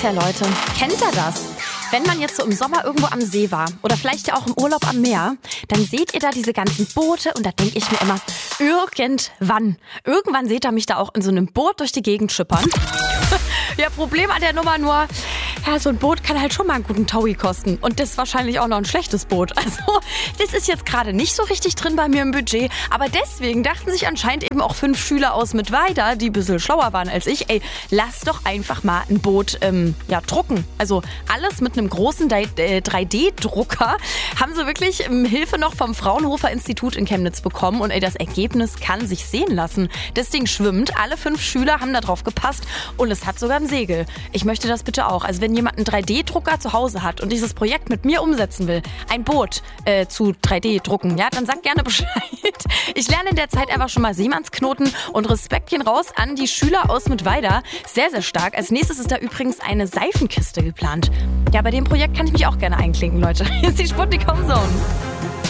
her, Leute. Kennt ihr das? Wenn man jetzt so im Sommer irgendwo am See war oder vielleicht ja auch im Urlaub am Meer, dann seht ihr da diese ganzen Boote und da denke ich mir immer, irgendwann seht ihr mich da auch in so einem Boot durch die Gegend schippern. Ja, Problem an der Nummer nur, ja, so ein Boot kann halt schon mal einen guten Taui kosten. Und das ist wahrscheinlich auch noch ein schlechtes Boot. Also, das ist jetzt gerade nicht so richtig drin bei mir im Budget. Aber deswegen dachten sich anscheinend eben auch 5 Schüler aus Mittweida, die ein bisschen schlauer waren als ich, lass doch einfach mal ein Boot drucken. Also alles mit einem großen 3D-Drucker haben sie wirklich Hilfe noch vom Fraunhofer Institut in Chemnitz bekommen. Und das Ergebnis kann sich sehen lassen. Das Ding schwimmt, alle 5 Schüler haben da drauf gepasst und es hat sogar ein Segel. Ich möchte das bitte auch. Also wenn jemand einen 3D-Drucker zu Hause hat und dieses Projekt mit mir umsetzen will, ein Boot zu 3D-drucken, ja, dann sagt gerne Bescheid. Ich lerne in der Zeit einfach schon mal Seemannsknoten und Respektchen raus an die Schüler aus Mittweida. Sehr, sehr stark. Als nächstes ist da übrigens eine Seifenkiste geplant. Ja, bei dem Projekt kann ich mich auch gerne einklinken, Leute. Hier ist die Sputnik Home Zone.